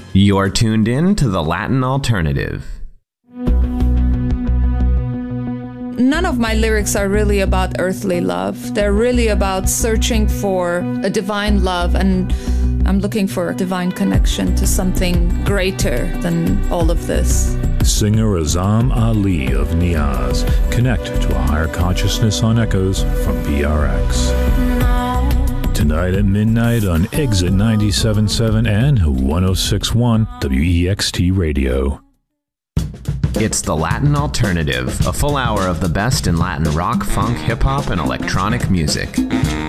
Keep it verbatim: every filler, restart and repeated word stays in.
You're tuned in to the Latin Alternative. None of my lyrics are really about earthly love. They're really about searching for a divine love, and I'm looking for a divine connection to something greater than all of this. Singer Azam Ali of Niaz. Connect to a higher consciousness on Echoes from P R X. Tonight at midnight on Exit ninety-seven point seven and one oh six point one W E X T Radio. It's the Latin Alternative, a full hour of the best in Latin rock, funk, hip-hop, and electronic music.